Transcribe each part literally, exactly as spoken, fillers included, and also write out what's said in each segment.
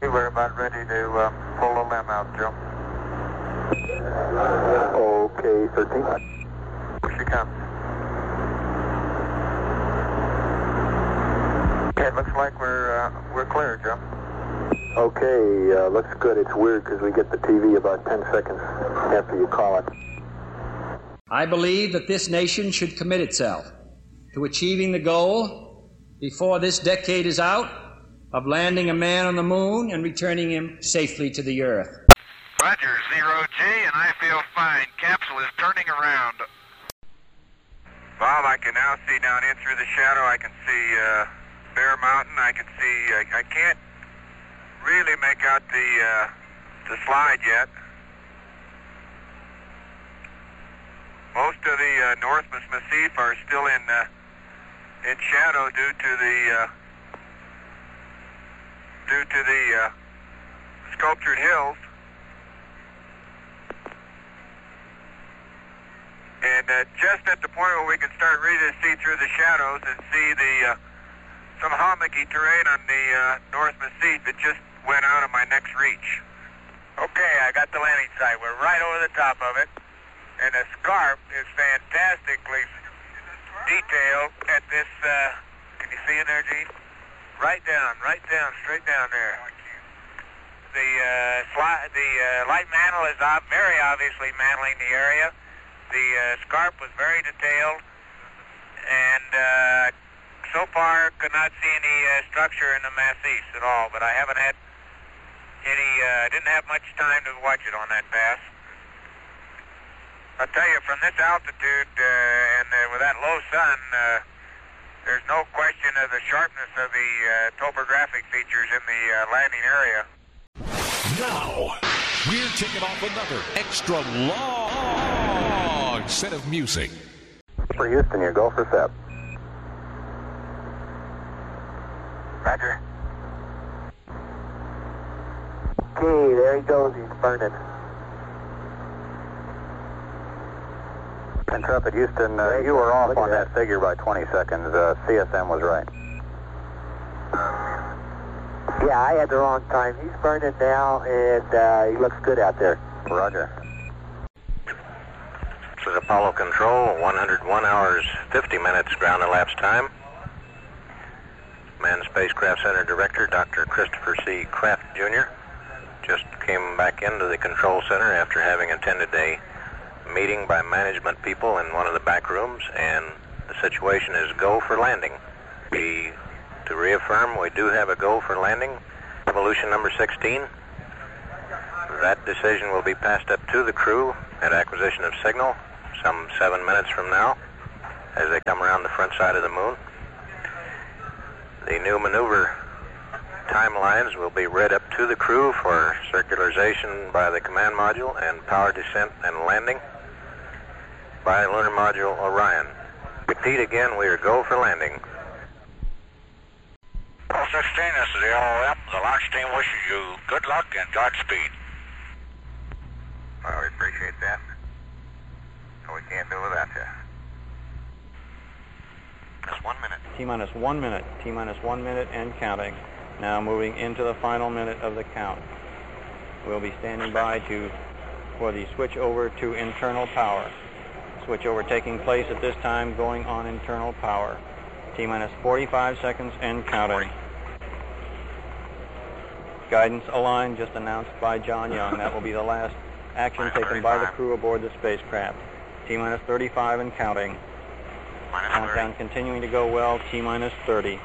We're about ready to um, pull the limb out, Joe. Okay, thirteen. Here she comes. Okay, it looks like we're uh, we're clear, Joe. Okay, uh, looks good. It's weird because we get the T V about ten seconds after you call it. I believe that this nation should commit itself to achieving the goal before this decade is out of landing a man on the moon and returning him safely to the Earth. Roger, zero G, and I feel fine. Capsule is turning around. Bob, I can now see down in through the shadow. I can see uh, Bear Mountain. I can see, uh, I can't really make out the, uh, the slide yet. Most of the uh, Northwest Massif are still in, uh, in shadow due to the, uh, due to the uh, sculptured hills. And uh, just at the point where we can start really to see through the shadows and see the uh, some hummocky terrain on the uh, North Massif, it just went out of my next reach. Okay, I got the landing site. We're right over the top of it. And the scarp is fantastically detailed at this, uh, can you see in there, Gene? Right down, right down, straight down there. The, uh, sli- the uh, light mantle is ob- very obviously mantling the area. The uh, scarp was very detailed, and uh, so far could not see any uh, structure in the massifs at all, but I haven't had any, uh, didn't have much time to watch it on that pass. I'll tell you, from this altitude uh, and uh, with that low sun, uh, there's no question of the sharpness of the uh, topographic features in the uh, landing area. Now, we're kicking off another extra long set of music. For Houston, your go for Sep. Roger. Okay, there he goes. He's burning. Intrepid Houston, uh, you were off on that figure by twenty seconds. Uh, C S M was right. Yeah, I had the wrong time. He's burning now, and uh, he looks good out there. Roger. This is Apollo Control, one hundred one hours, fifty minutes ground elapsed time. Manned Spacecraft Center Director, Doctor Christopher C. Kraft, Junior just came back into the control center after having attended a meeting by management people in one of the back rooms, and the situation is go for landing. We, to reaffirm, we do have a go for landing. Evolution number sixteen. That decision will be passed up to the crew at acquisition of signal some seven minutes from now as they come around the front side of the moon. The new maneuver timelines will be read up to the crew for circularization by the command module and power descent and landing by lunar module Orion. Repeat again, we are go for landing. Apollo sixteen, this is the O M. The launch team wishes you good luck and Godspeed. Well, we appreciate that. We can't do without you. Just one minute. T-minus one minute, T-minus one minute and counting. Now moving into the final minute of the count. We'll be standing by to for the switch over to internal power. Switch over taking place at this time, going on internal power. T-minus forty-five seconds and counting. Guidance aligned, just announced by John Young. That will be the last action taken by the crew aboard the spacecraft. T-minus thirty-five and counting. Countdown continuing to go well, T-minus thirty.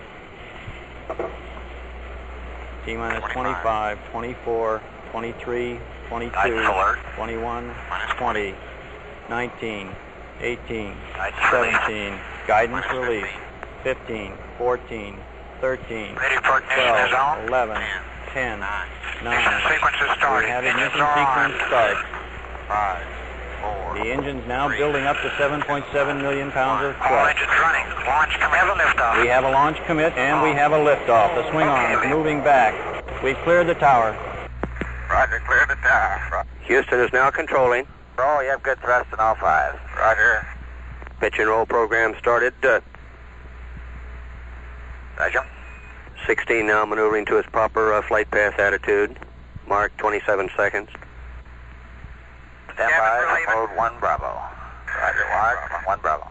T-minus twenty-five, twenty-four, twenty-three, twenty-two, twenty-one, twenty, nineteen, eighteen, seventeen, guidance release, fifteen, fourteen, thirteen, twelve, eleven, ten, nine. We have ignition sequence start. Five, four. The engine's now building up to seven point seven million pounds of All thrust. engines running. Launch commit. We have a liftoff. We have a launch commit and we have a liftoff. The swing arm is moving back. We've cleared the tower. Roger, clear the tower. Houston is now controlling. Roll, you have good thrust in all five. Roger. Pitch and roll program started. Uh, Roger. sixteen now maneuvering to its proper uh, flight path attitude. Mark twenty-seven seconds. Stand by, mode one Bravo. Roger, Mark, one Bravo.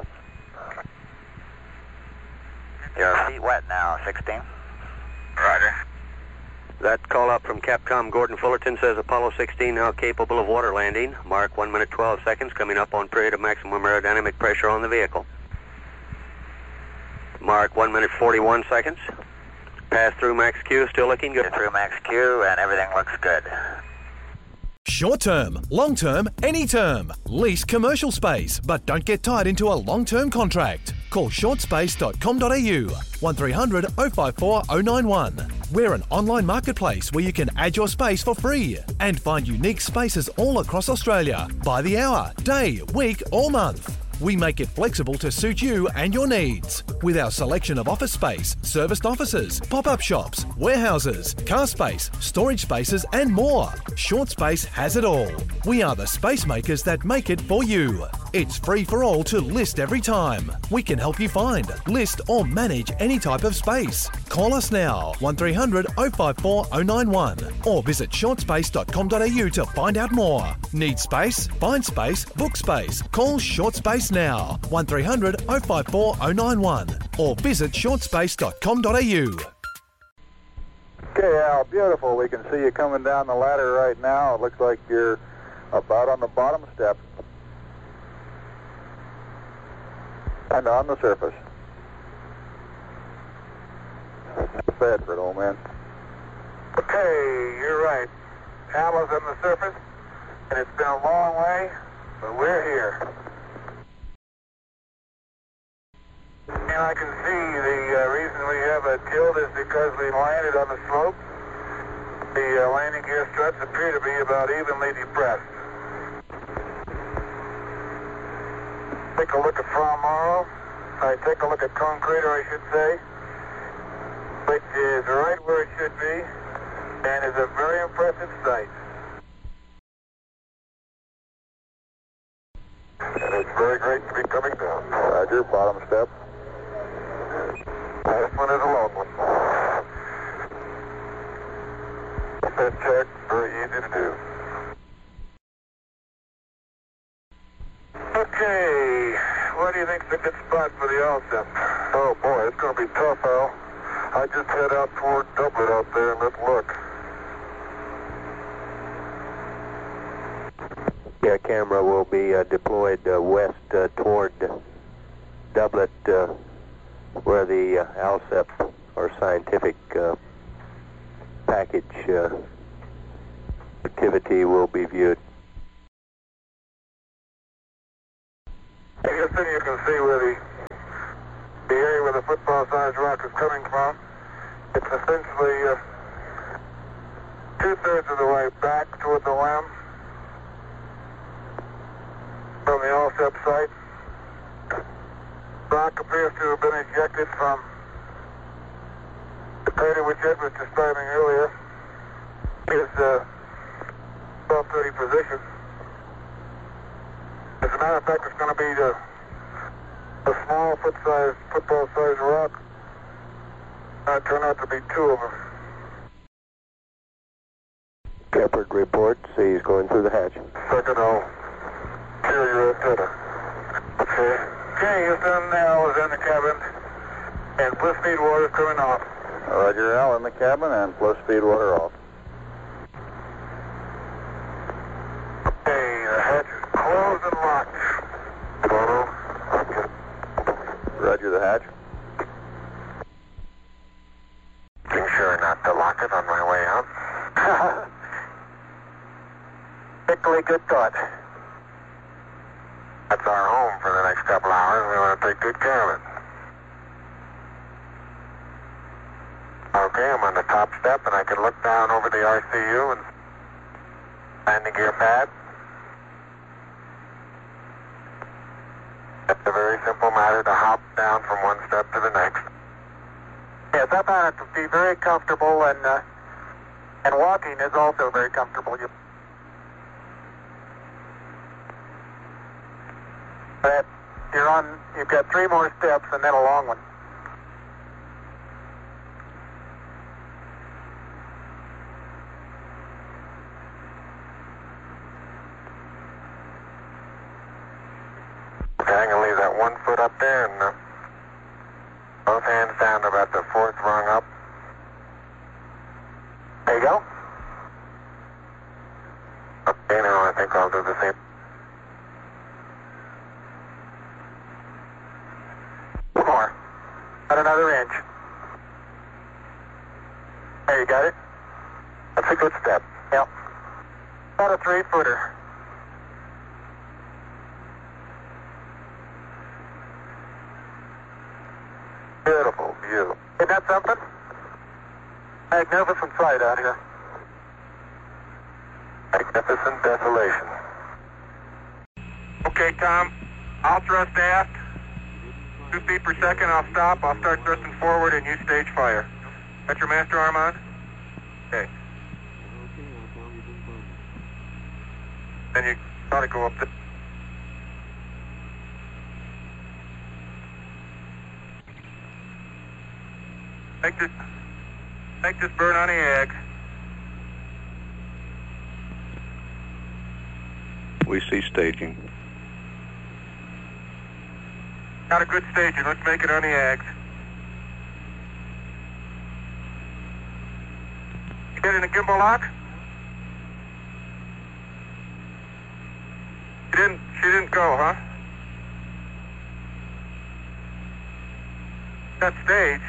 Your feet wet now, sixteen. Roger. That call out from Capcom Gordon Fullerton says Apollo sixteen now capable of water landing. Mark one minute twelve seconds, coming up on period of maximum aerodynamic pressure on the vehicle. Mark one minute forty-one seconds. Pass through max Q, still looking good. Get through max Q and everything looks good. Short term, long term, any term. Lease commercial space, but don't get tied into a long term contract. Call short space dot com dot a u one three hundred oh five four oh nine one. We're an online marketplace where you can add your space for free and find unique spaces all across Australia by the hour, day, week, or month. We make it flexible to suit you and your needs. With our selection of office space, serviced offices, pop-up shops, warehouses, car space, storage spaces, and more. Short Space has it all. We are the space makers that make it for you. It's free for all to list every time. We can help you find, list, or manage any type of space. Call us now, one three hundred oh five four oh nine one, or visit short space dot com dot a u to find out more. Need space? Find space, book space. Call Short Space now, one three hundred oh five four oh nine one, or visit short space dot com dot a u. Okay, Al, beautiful. We can see you coming down the ladder right now. It looks like you're about on the bottom step and on the surface. Bedford, old man. Okay, you're right. Al is on the surface, and it's been a long way, but we're here. And I can see the uh, reason we have a tilt is because we landed on the slope. The uh, landing gear struts appear to be about evenly depressed. Take a look at Fra Mauro. I take a look at Cone Crater, I should say, which is right where it should be, and is a very impressive sight. And it's very great to be coming down. Roger, bottom step. This one is a long one. That check, very easy to do. Okay, what do you think's a good spot for the L S E P? Oh boy, it's going to be tough, Al. I just head out toward Dublin out there and let's look. Yeah, camera will be uh, deployed uh, west uh, toward Dublin, uh, where the uh, L S E P or scientific uh, package uh, activity will be viewed. I guess then you can see where the the area where the football-sized rock is coming from. It's essentially uh, two-thirds of the way back toward the LEM from the L S E P site. Rock appears to have been ejected from the crater which Ed was describing earlier. His uh, twelve thirty position. As a matter of fact, it's going to be the, a small foot-sized, football-sized rock. Might turn out to be two of them. Shepard reports he's going through the hatch. Second, I'll clear your antenna. Okay. Okay, he's done now, is in the cabin, and plus speed water coming off. Roger, Al, in the cabin and plus speed water off. Okay, the hatch is closed and locked. Photo. Okay. Roger the hatch. Being sure not to lock it on my way out. Particularly good thought. That's our home for the next couple hours. We want to take good care of it. Okay, I'm on the top step, and I can look down over the R C U and landing gear pad. It's a very simple matter to hop down from one step to the next. Yes, I found it to be very comfortable, and uh, and walking is also very comfortable. You But you're on, you've got three more steps and then a long one. got one foot up there and uh, both hands down to about the fourth rung up. There you go. Okay, now I think I'll do the same. One more. About another inch. There, you got it? That's a good step. Yep. About a three-footer. Beautiful view. Isn't that something? Magnificent sight out here. Magnificent desolation. Okay, Tom. I'll thrust aft. Two feet per second, I'll stop. I'll start thrusting forward and you stage fire. Got your master arm on? Okay. Then you ought to go up the... Make this, make this burn on the egg. We see staging. Got a good staging. Let's make it on the eggs. You get in a gimbal lock? She didn't, she didn't go, huh? Got stage.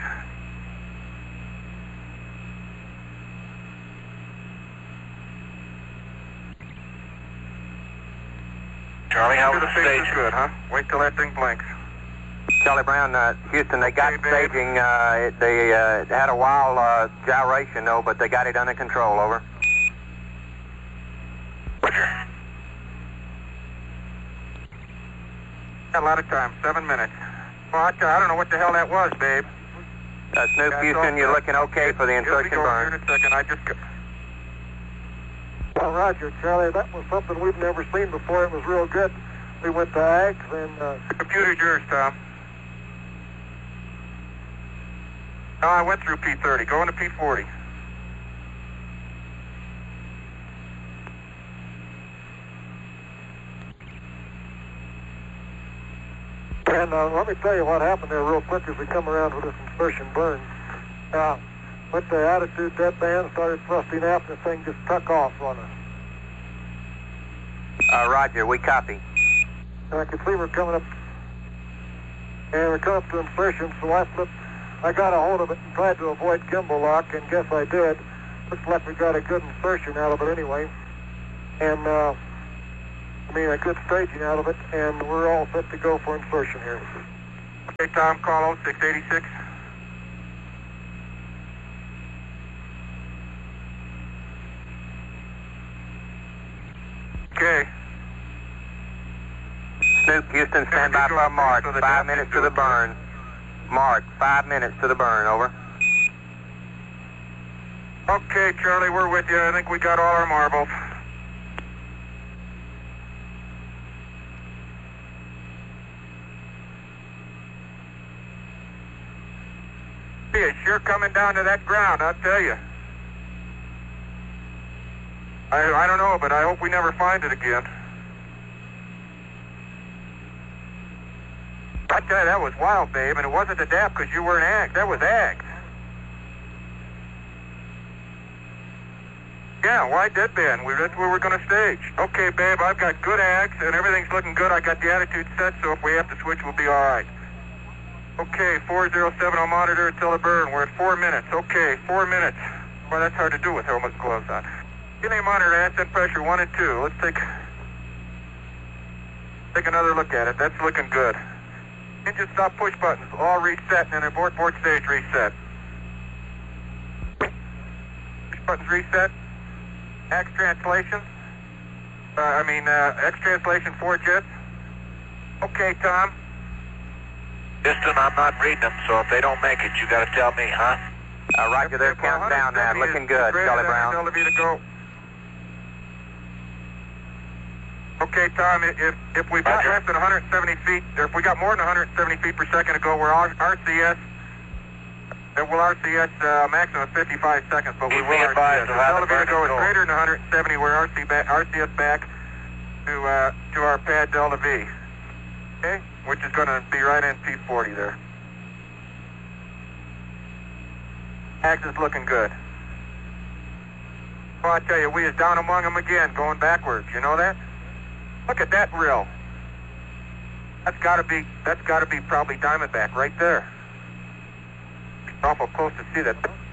Charlie, how was the stage? stage? Good, huh? Wait till that thing blinks. Charlie Brown, uh, Houston, they got Hey, babe. staging. Uh, it- they uh, had a wild uh, gyration, though, but they got it under control. Over. Roger. Got a lot of time. Seven minutes. Well, I, I don't know what the hell that was, babe. Uh, Snoop, That's Houston, all you're good. looking okay for the Here we insertion go here burn. in a second. I just... Got... Well, Roger, Charlie, that was something we've never seen before. It was real good. We went to A G S and... Uh... The computer's yours, Tom. No, I went through P thirty. Go into P forty. And uh, let me tell you what happened there real quick as we come around with this insertion burn. Uh, went to attitude deadband, started thrusting aft, and the thing just took off on us. Uh, Roger, we copy. And I could see we're coming up, and we're coming up to insertion, so I slipped, I got a hold of it and tried to avoid gimbal lock, and guess I did. Looks like we got a good insertion out of it anyway. And, uh, I mean, a good staging out of it, and we're all set to go for insertion here. Okay, Tom, call oh six eighty-six. Okay. Snoop, Houston, stand by for a mark. So the Five depth minutes is to the doing burn. Mark, five minutes to the burn. Over. Okay, Charlie, we're with you. I think we got all our marbles. It's sure coming down to that ground, I'll tell you. I, I don't know, but I hope we never find it again. I tell you, that was wild, babe, and it wasn't a D A P because you weren't A G S. That was A G S. Yeah, why deadband? We, that's where we're going to stage. Okay, babe, I've got good A G S, and everything's looking good. I got the attitude set, so if we have to switch, we'll be all right. Okay, four oh seven on monitor until the burn. We're at four minutes. Okay, four minutes. Well, that's hard to do with helmet and gloves on. Give me a monitor, ascent pressure one and two. Let's take, take another look at it. That's looking good. Engine stop push buttons, all reset, and then abort board stage reset. Push buttons reset. X translation. Uh, I mean, uh, X translation four jets. Okay, Tom. Houston, I'm not reading them, so if they don't make it, you got to tell me, huh? Uh, Roger, they're counting down now. Looking good, Charlie Brown. L V to go. Okay, Tom, if if we've got less than one hundred seventy feet, or if we got more than one hundred seventy feet per second to go, we're R C S. Then we'll R C S uh, maximum of fifty-five seconds, but we Keep will me R C S. advised If of how L the V to burn go is is going. greater than one hundred seventy, we're R C, back, R C S back to uh, to our pad Delta V. Okay, which is going to be right in P forty there. Axe is looking good. Oh, I tell you, we is down among them again, going backwards. You know that? Look at that rill. That's got to be. That's got to be probably Diamondback right there. Awful close to see that.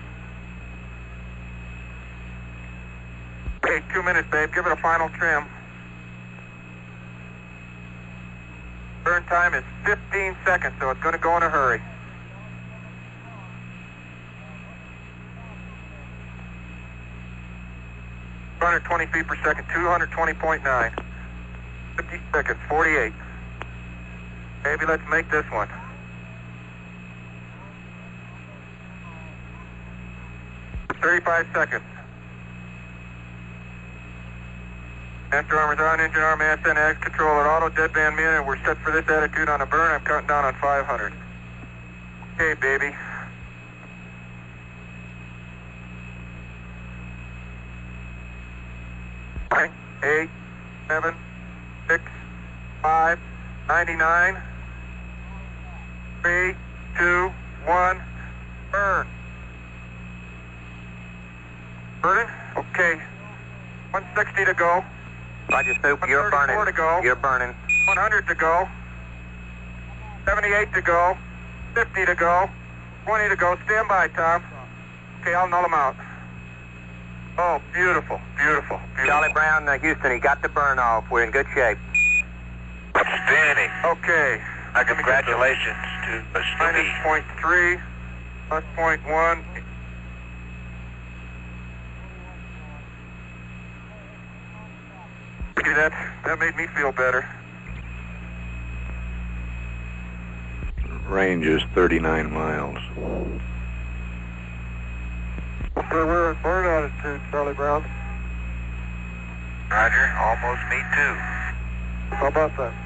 Okay, two minutes, babe. Give it a final trim. Burn time is fifteen seconds, so it's going to go in a hurry. two hundred twenty feet per second, two hundred twenty point nine. fifty seconds, forty-eight. Maybe let's make this one. thirty-five seconds. Master armor's on, engine arm, S N X, control at auto, deadband min, and we're set for this attitude on the burn. I'm counting down on five hundred. Okay, baby. Nine, eight, seven, six, five, ninety-nine, three, two, one, burn. Burning? Okay. one sixty to go. Roger, Soup, you're burning. To go. You're burning. one hundred to go. seventy-eight to go. fifty to go. twenty to go. Stand by, Tom. Okay, I'll null them out. Oh, beautiful, beautiful, beautiful. Charlie Brown, uh, Houston, he got the burn off. We're in good shape. Outstanding. Okay. Uh, congratulations to uh, Minus point three, plus point one. Okay, that, that made me feel better. Range is thirty-nine miles. So we're at burn altitude, Charlie Brown. Roger, almost me too. How about that?